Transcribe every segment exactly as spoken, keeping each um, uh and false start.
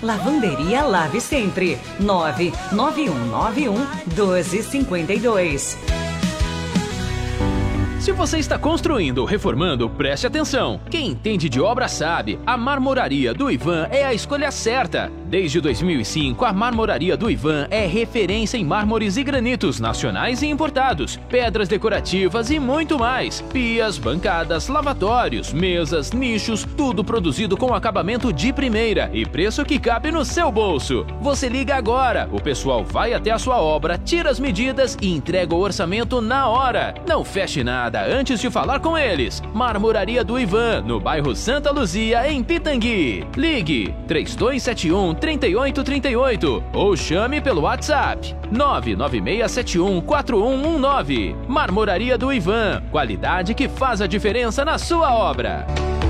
Lavanderia Lave Sempre. nove nove um nove um doze cinquenta e dois. Se você está construindo ou reformando, preste atenção. Quem entende de obra sabe, a Marmoraria do Ivan é a escolha certa. Desde dois mil e cinco, a Marmoraria do Ivan é referência em mármores e granitos nacionais e importados, pedras decorativas e muito mais. Pias, bancadas, lavatórios, mesas, nichos, tudo produzido com acabamento de primeira e preço que cabe no seu bolso. Você liga agora, o pessoal vai até a sua obra, tira as medidas e entrega o orçamento na hora. Não feche nada antes de falar com eles. Marmoraria do Ivan, no bairro Santa Luzia, em Pitangui. Ligue três dois sete um, três oito três oito ou chame pelo WhatsApp nove nove seis sete um quatro um um nove. Marmoraria do Ivan, qualidade que faz a diferença na sua obra.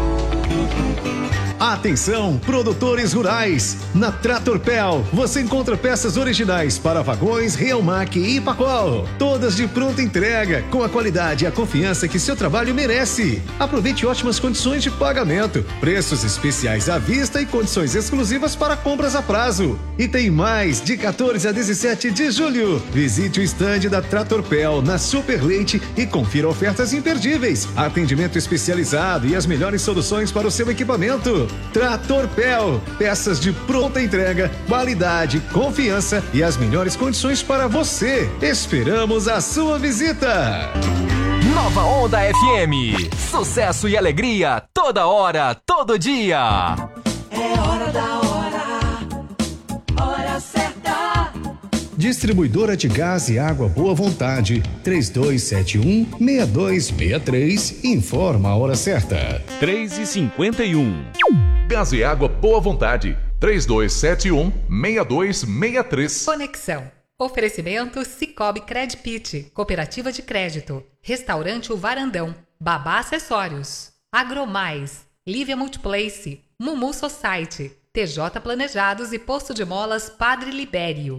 Atenção, produtores rurais! Na Tratorpel você encontra peças originais para vagões, Realmac e Pacol. Todas de pronta entrega, com a qualidade e a confiança que seu trabalho merece. Aproveite ótimas condições de pagamento, preços especiais à vista e condições exclusivas para compras a prazo. E tem mais, de quatorze a dezessete de julho. Visite o estande da Tratorpel na Super Leite e confira ofertas imperdíveis, atendimento especializado e as melhores soluções para o seu equipamento. Tratorpel, peças de pronta entrega, qualidade, confiança e as melhores condições para você. Esperamos a sua visita. Nova Onda F M, sucesso e alegria toda hora, todo dia. É hora da hora, hora certa. Distribuidora de gás e água Boa Vontade, três dois sete um, seis dois seis três, informa a hora certa. três e cinquenta e um. Gás e água Boa Vontade, três dois sete um, seis dois seis três. Conexão. Oferecimento Cicobi Credpit, Cooperativa de Crédito, Restaurante O Varandão, Babá Acessórios, Agromais, Lívia Multiplace, Mumu Society, T J Planejados e Posto de Molas Padre Libério.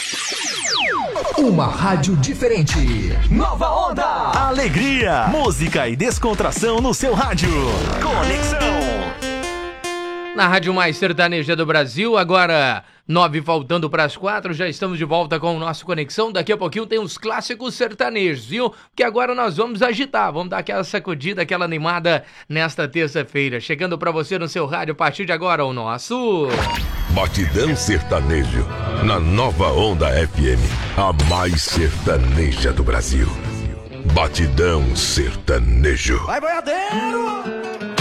Uma rádio diferente. Nova Onda. Alegria, música e descontração no seu rádio. Conexão. Na rádio mais sertaneja do Brasil, agora nove faltando para as quatro, já estamos de volta com o nosso Conexão. Daqui a pouquinho tem os clássicos sertanejos, viu? Porque agora nós vamos agitar, vamos dar aquela sacudida, aquela animada nesta terça-feira. Chegando para você no seu rádio a partir de agora, o nosso... Batidão Sertanejo, na Nova Onda F M, a mais sertaneja do Brasil. Batidão Sertanejo. Vai, boiadeiro!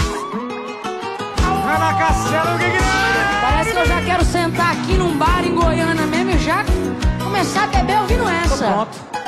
Vai na cacela, o que que é? Parece que eu já quero sentar aqui num bar em Goiânia mesmo e já começar a beber ouvindo essa. Tô pronto.